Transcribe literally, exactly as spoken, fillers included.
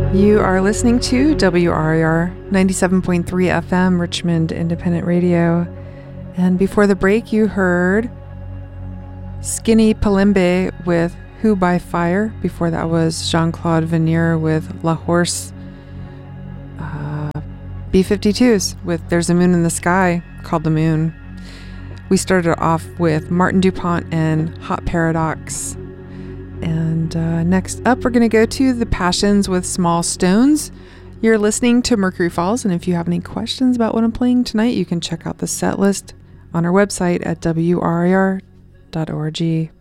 You are listening to W R I R ninety-seven point three F M, Richmond Independent Radio. And before the break, you heard Skinny Palimbe with Who by Fire. Before that was Jean-Claude Vanier with La Horse. Uh, B fifty-twos with There's a Moon in the Sky, called The Moon. We started off with Martin DuPont and Hot Paradox. And uh, next up, we're going to go to The Passions with Small Stones. You're listening to Mercury Falls, and if you have any questions about what I'm playing tonight, you can check out the set list on our website at W R I R dot org.